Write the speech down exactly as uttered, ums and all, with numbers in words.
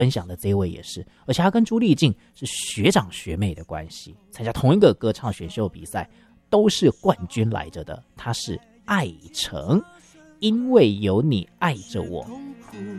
分享的这位也是，而且他跟朱丽静是学长学妹的关系，参加同一个歌唱选秀比赛，都是冠军来着的。他是艾成，因为有你爱着我。